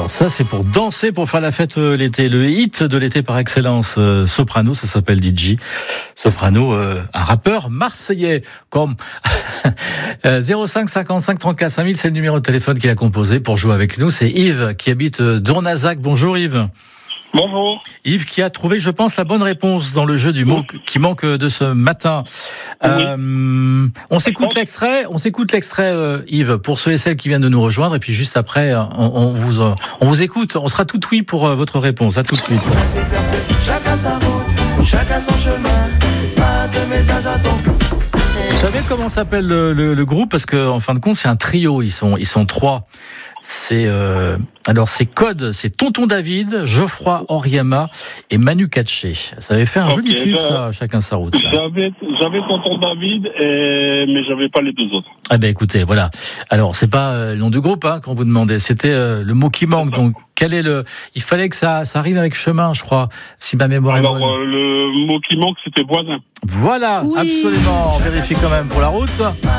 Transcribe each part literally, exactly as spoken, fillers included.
Alors ça, c'est pour danser, pour faire la fête euh, l'été. Le hit de l'été par excellence, euh, Soprano, ça s'appelle D J. Soprano, euh, un rappeur marseillais, comme euh, zéro cinq cinquante-cinq trente-quatre cinq mille, c'est le numéro de téléphone qu'il a composé pour jouer avec nous. C'est Yves qui habite euh, Dournazac. Bonjour Yves. Bonjour. Yves qui a trouvé, je pense, la bonne réponse dans le jeu du mot qui manque de ce matin. Oui. Euh, on s'écoute l'extrait, on s'écoute l'extrait, euh, Yves, pour ceux et celles qui viennent de nous rejoindre, et puis juste après, on, on vous, euh, on vous écoute. On sera tout oui pour euh, votre réponse. À tout de suite. Chacun sa route, chacun son chemin. Passe le message à ton cœur. Vous savez comment s'appelle le, le, le groupe? Parce que, en fin de compte, c'est un trio. Ils sont, ils sont trois. C'est euh, alors c'est Code, c'est Tonton David, Geoffroy Oriama et Manu Katché. Ça avait fait un okay, joli tube, ben, ça, chacun sa route. Ça. J'avais, j'avais Tonton David, et, mais j'avais pas les deux autres. Ah ben écoutez, voilà. Alors c'est pas euh, le nom du groupe hein, qu'on vous demandait, c'était euh, le mot qui manque. Donc quel est le? Il fallait que ça, ça arrive avec chemin, je crois, si ma mémoire est bonne. Alors euh, le mot qui manque, c'était voisin. Voilà, oui. Absolument. On vérifie quand même pour la route.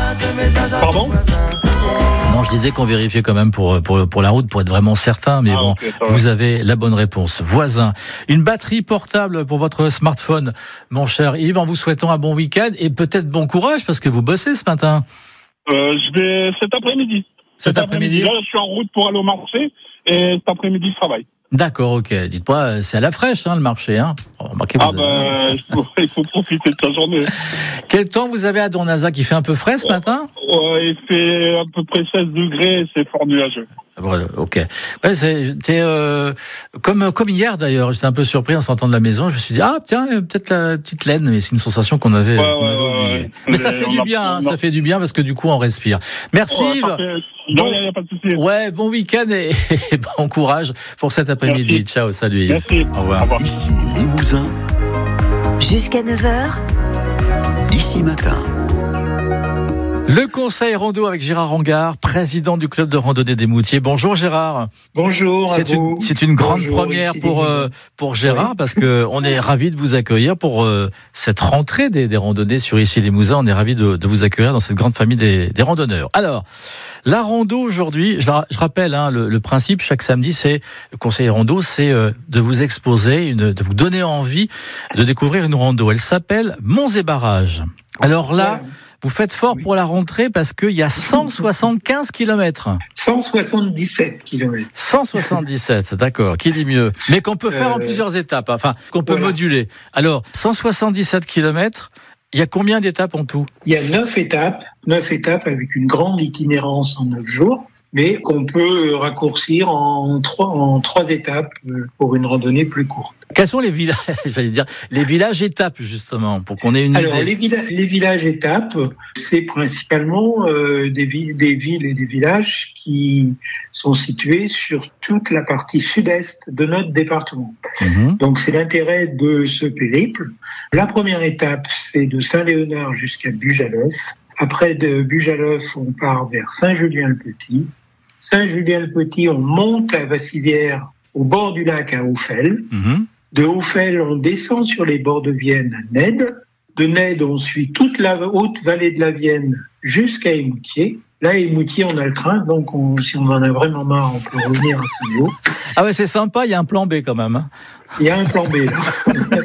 Pardon? Non, je disais qu'on vérifiait quand même pour, pour, pour la route, pour être vraiment certain, mais ah, bon, okay, vous avez la bonne réponse. Voisin. Une batterie portable pour votre smartphone, mon cher Yves, en vous souhaitant un bon week-end et peut-être bon courage, parce que vous bossez ce matin. Euh, je vais cet après-midi. Cet, cet après-midi, après-midi. Là, je suis en route pour aller au marché, et cet après-midi, je travaille. D'accord, ok. Dites-moi, c'est à la fraîche, hein, le marché, hein. Remarquez, ah ben, avez... il, faut, il faut profiter de sa journée. Quel temps vous avez à Dournazac? Il fait un peu frais ce matin? Ouais, il fait à peu près seize degrés, c'est fort nuageux. Bon, ok. Ouais, c'était euh, comme comme hier d'ailleurs. J'étais un peu surpris en sortant de la maison. Je me suis dit ah tiens peut-être la petite laine, mais c'est une sensation qu'on avait. Ouais, qu'on ouais, avait oubliée. ouais. Mais ça fait du bien, hein, ça fait du bien parce que du coup on respire. Merci ouais, Yves. Bon, non, y a pas de souci. Ouais, bon week-end et, et bon courage pour cet après-midi. Merci. Ciao, salut Yves. Merci. Au revoir. Au revoir. Ici Limousin. Jusqu'à neuf heures. Ici Matin. Le conseil rando avec Gérard Rangard, président du club de randonnée des Moutiers. Bonjour Gérard. Bonjour. C'est à vous. une c'est une grande Bonjour, première pour euh, pour Gérard oui. Parce que on est ravis de vous accueillir pour euh, cette rentrée des, des randonnées sur Issy les Mousins. On est ravis de, de vous accueillir dans cette grande famille des, des randonneurs. Alors la rando aujourd'hui, je, je rappelle hein, le, le principe chaque samedi, c'est le conseil rando, c'est euh, de vous exposer, une, de vous donner envie de découvrir une rando. Elle s'appelle Monts et Barrages. Alors là. Ouais. Vous faites fort oui. pour la rentrée parce qu'il y a cent soixante-quinze kilomètres. cent soixante-dix-sept kilomètres. cent soixante-dix-sept, d'accord, qui dit mieux. Mais qu'on peut faire euh... en plusieurs étapes, enfin, qu'on peut voilà. moduler. Alors, cent soixante-dix-sept kilomètres, il y a combien d'étapes en tout? Il y a neuf étapes, neuf étapes avec une grande itinérance en neuf jours. Mais qu'on peut raccourcir en trois, en trois étapes pour une randonnée plus courte. Quels sont les villages, j'allais dire, les villages étapes, justement, pour qu'on ait une Alors, idée? Les, villa- les villages étapes, c'est principalement euh, des, vi- des villes et des villages qui sont situés sur toute la partie sud-est de notre département. Mmh. Donc, c'est l'intérêt de ce périple. La première étape, c'est de Saint-Léonard jusqu'à Bujaleuf. Après de Bujaleuf, on part vers Saint-Julien-le-Petit. Saint-Julien-le-Petit, on monte à Vassivière, au bord du lac à Auffel. Mmh. De Auffel, on descend sur les bords de Vienne à Nède. De Nède, on suit toute la haute vallée de la Vienne jusqu'à Émoutier. Là, Émoutier, on a le train, donc on, si on en a vraiment marre, on peut revenir à Saint-Lô. Ah ouais, c'est sympa, il y a un plan B quand même. Hein. Il y a un plan B, là.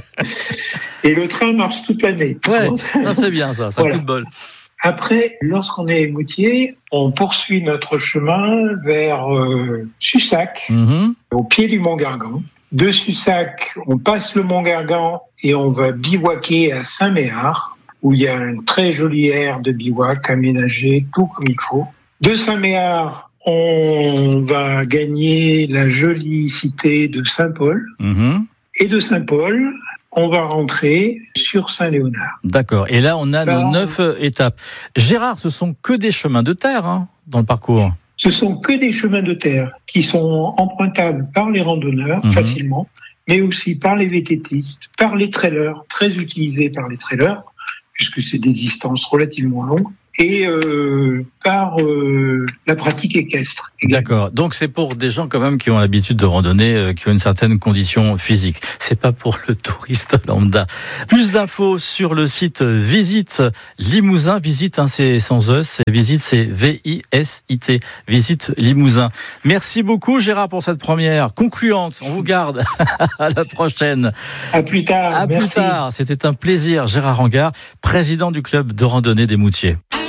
Et le train marche toute l'année. Ouais, non, c'est bien ça, ça voilà. Coup de bol. Après, lorsqu'on est à Émoutier, on poursuit notre chemin vers euh, Sussac, mm-hmm. au pied du Mont Gargan. De Sussac, on passe le Mont Gargan et on va bivouaquer à Saint-Méard, où il y a une très jolie aire de bivouac aménagée, tout comme il faut. De Saint-Méard, on va gagner la jolie cité de Saint-Paul. Mm-hmm. Et de Saint-Paul, on va rentrer sur Saint-Léonard. D'accord. Et là, on a là, nos neuf étapes. Gérard, ce sont que des chemins de terre hein, dans le parcours. Ce sont que des chemins de terre qui sont empruntables par les randonneurs mmh. facilement, mais aussi par les vététistes, par les trailers, très utilisés par les trailers, puisque c'est des distances relativement longues, et euh, par euh, la pratique équestre. Également. D'accord. Donc c'est pour des gens quand même qui ont l'habitude de randonner, euh, qui ont une certaine condition physique. C'est pas pour le touriste lambda. Plus d'infos sur le site Visite Limousin. Visite, hein, c'est sans E, c'est Visite, c'est V I S I T. Visite Limousin. Merci beaucoup Gérard pour cette première concluante. On vous garde. À la prochaine. À plus tard. À Merci. plus tard. C'était un plaisir. Gérard Rengard, président du club de randonnée des Moutiers.